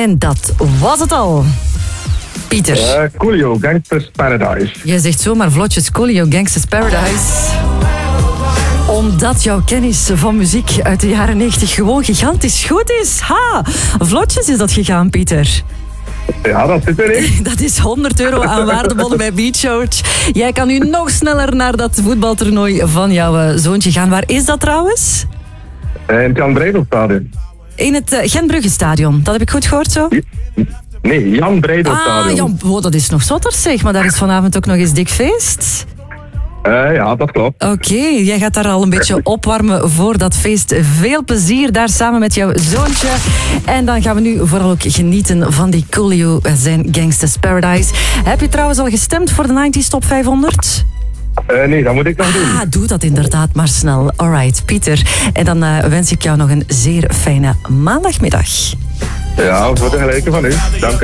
En dat was het al. Pieter. Coolio, Gangsters Paradise. Je zegt zomaar vlotjes Coolio, Gangsters Paradise. Omdat jouw kennis van muziek uit de jaren 90 gewoon gigantisch goed is. Ha! Vlotjes is dat gegaan, Pieter. Ja, dat zit erin. Dat is €100 aan waardebonnen bij Beach George. Jij kan nu nog sneller naar dat voetbaltoernooi van jouw zoontje gaan. Waar is dat trouwens? In het Jan Breidelstadion. In het Gent-Brugge-stadion. Dat heb ik goed gehoord zo? Nee, Jan Breidelstadion. Ah, dat is nog zotter zeg. Maar daar is vanavond ook nog eens dik feest. Ja, dat klopt. Oké, jij gaat daar al een beetje opwarmen voor dat feest. Veel plezier daar samen met jouw zoontje. En dan gaan we nu vooral ook genieten van die Coolio zijn Gangsters Paradise. Heb je trouwens al gestemd voor de 90s Top 500? Nee, dat moet ik nog doen. Doe dat inderdaad maar snel. Alright, Pieter. En dan wens ik jou nog een zeer fijne maandagmiddag. Ja, voor de gelijke van u. Dank u.